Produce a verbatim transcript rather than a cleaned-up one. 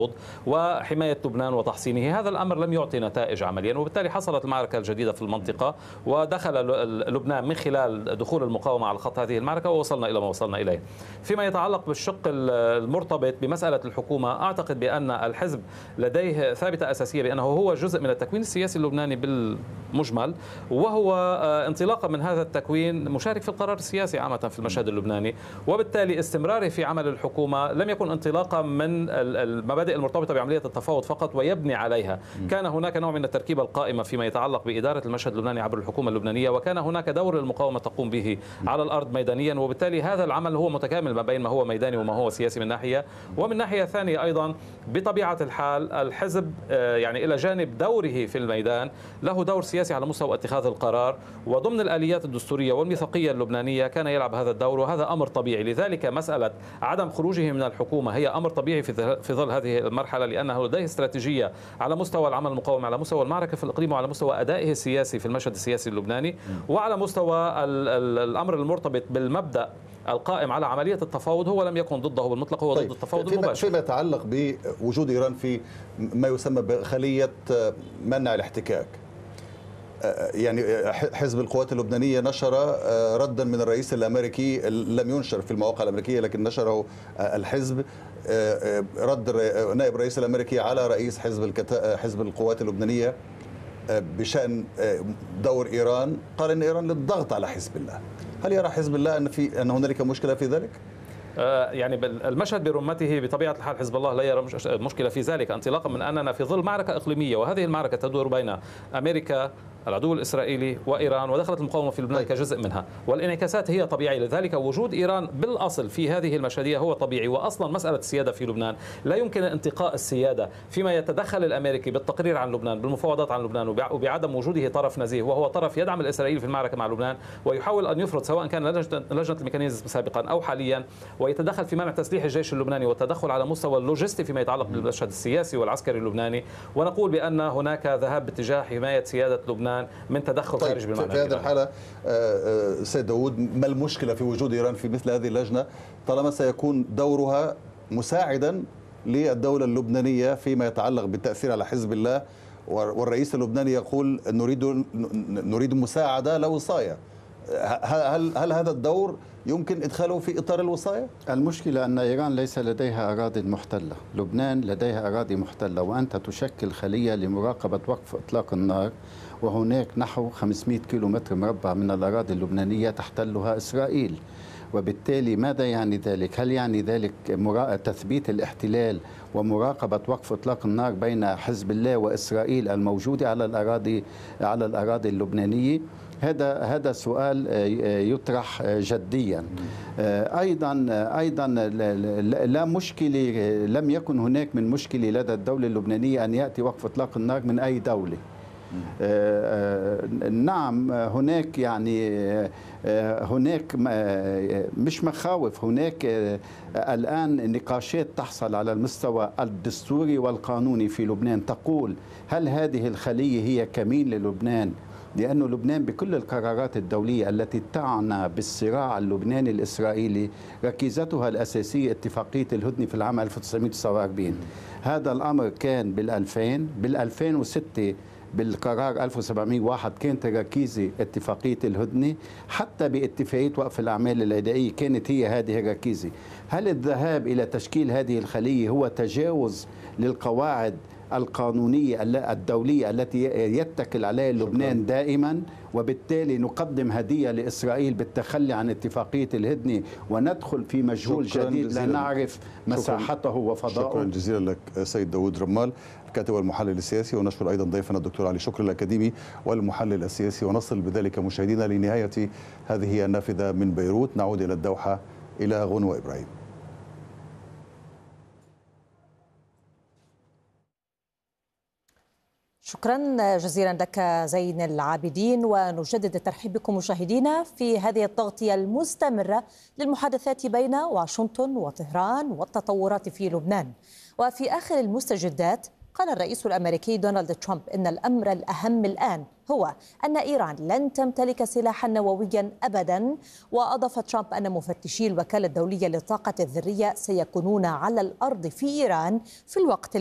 وحماية لبنان وتحصينه. هذا الأمر لم يعطي نتائج عمليا، وبالتالي حصلت المعركة الجديدة في المنطقة، ودخل لبنان من خلال دخول المقاومة على خط هذه المعركة، ووصلنا إلى ما وصلنا إليه. فيما يتعلق بالشق المرتبط بمسألة الحكومة، أعتقد بأن الحزب لديه ثابتة أساسية بأنه هو جزء من التكوين السياسي اللبناني بالمجمل، وهو انطلاقا من هذا التكوين مشارك في القرار السياسي عامة في المشهد اللبناني، وبالتالي استمراره في عمل الحكومة لم يكن انطلاقا من المبادئ المرتبطة بعملية التفاوض فقط ويبني عليها. كان هناك نوع من التركيبة القائمة فيما يتعلق بإدارة المشهد اللبناني عبر الحكومة اللبنانية، وكان هناك دور للمقاومة تقوم به على الأرض ميدانيا، وبالتالي هذا العمل هو متكامل ما بين ما هو ميداني وما هو سياسي من ناحية، ومن ناحية ثانية أيضا بطبيعة الحال الحزب يعني إلى جانب دوره في الميدان له دور سياسي على مستوى اتخاذ القرار، وضمن الآليات الدستورية والميثاقية اللبنانية كان يلعب هذا الدور، وهذا أمر طبيعي. لذلك مسألة عدم خروجه من الحكومة هي أمر طبيعي في ظل هذه المرحلة، لأنه لديه استراتيجية على مستوى العمل المقاوم، على مستوى المعركة في الإقليم، وعلى مستوى أدائه السياسي في المشهد السياسي اللبناني، وعلى مستوى الأمر المرتبط بالمبدأ القائم على عملية التفاوض هو لم يكن ضده بالمطلق، هو طيب ضد التفاوض المباشر. فيما يتعلق بوجود إيران في ما يسمى بخلية منع الاحتكاك، يعني حزب القوات اللبنانية نشر ردا من الرئيس الأمريكي، لم ينشر في المواقع الأمريكية لكن نشره الحزب، رد نائب الرئيس الأمريكي على رئيس حزب حزب القوات اللبنانية بشأن دور إيران، قال إن إيران للضغط على حزب الله. هل يرى حزب الله أن في أن هنالك مشكلة في ذلك؟ يعني المشهد برمته بطبيعة الحال حزب الله لا يرى مشكلة في ذلك، انطلاقا من أننا في ظل معركة إقليمية، وهذه المعركة تدور بين أمريكا العدو الإسرائيلي وإيران، ودخلت المقاومة في لبنان كجزء منها، والانعكاسات هي طبيعية. لذلك وجود إيران بالأصل في هذه المشهدية هو طبيعي، وأصلا مسألة السيادة في لبنان لا يمكن انتقاء السيادة فيما يتدخل الأمريكي بالتقرير عن لبنان، بالمفاوضات عن لبنان، وبعدم وجوده طرف نزيه وهو طرف يدعم الإسرائيلي في المعركة مع لبنان، ويحاول أن يفرض سواء كان لجنة الميكانيزم سابقا أو حاليا، ويتدخل في منع تسليح الجيش اللبناني والتدخل على مستوى اللوجستي فيما يتعلق بالمشهد السياسي والعسكري اللبناني، ونقول بأن هناك ذهاب باتجاه حماية سيادة لبنان من تدخل طيب خارج بالمعنى في هذه الحالة سيد داود، ما المشكلة في وجود إيران في مثل هذه اللجنة طالما سيكون دورها مساعدا للدولة اللبنانية فيما يتعلق بالتأثير على حزب الله، والرئيس اللبناني يقول نريد نريد مساعدة لا وصاية؟ هل هل هذا الدور يمكن إدخاله في إطار الوصاية؟ المشكلة أن إيران ليس لديها أراضي محتلة، لبنان لديها أراضي محتلة، وأنت تشكل خلية لمراقبة وقف إطلاق النار، وهناك نحو خمسمئة كيلو متر مربع من الأراضي اللبنانية تحتلها إسرائيل. وبالتالي ماذا يعني ذلك؟ هل يعني ذلك تثبيت الاحتلال ومراقبة وقف إطلاق النار بين حزب الله وإسرائيل الموجودة على الأراضي على الأراضي اللبنانية؟ هذا هذا سؤال يطرح جديا. ايضا ايضا لا مشكله، لم يكن هناك من مشكله لدى الدوله اللبنانيه ان ياتي وقف اطلاق النار من اي دوله. نعم هناك يعني هناك مش مخاوف، هناك الآن نقاشات تحصل على المستوى الدستوري والقانوني في لبنان تقول هل هذه الخلية هي كمين للبنان؟ لأن لبنان بكل القرارات الدولية التي تعنى بالصراع اللبناني الإسرائيلي ركيزتها الأساسية اتفاقية الهدنة في العام ألف وتسعمئة وتسعة وأربعين. هذا الأمر كان بالألفين بالألفين وستة بالقرار ألف وسبعمئة وواحد كانت الركيزة اتفاقية الهدنة، حتى باتفاقية وقف الأعمال العدائية كانت هي هذه الركيزة. هل الذهاب إلى تشكيل هذه الخلية هو تجاوز للقواعد القانونية الدولية التي يتكل عليها لبنان دائما، وبالتالي نقدم هدية لإسرائيل بالتخلي عن اتفاقية الهدنة وندخل في مجهول جديد لا نعرف مساحته وفضاؤه؟ شكرا جزيلا لك سيد داود رمال، الكاتب والمحلل السياسي، ونشكر أيضا ضيفنا الدكتور علي شكر الأكاديمي والمحلل السياسي. ونصل بذلك مشاهدينا لنهاية هذه النافذة من بيروت. نعود إلى الدوحة إلى غنوة إبراهيم. شكرا جزيلا لك زين العابدين، ونجدد الترحيب بكم مشاهدينا في هذه التغطية المستمرة للمحادثات بين واشنطن وطهران والتطورات في لبنان. وفي آخر المستجدات قال الرئيس الأمريكي دونالد ترامب إن الأمر الأهم الآن هو أن إيران لن تمتلك سلاحا نوويا أبدا. وأضاف ترامب أن مفتشي الوكالة الدولية للطاقة الذرية سيكونون على الأرض في إيران في الوقت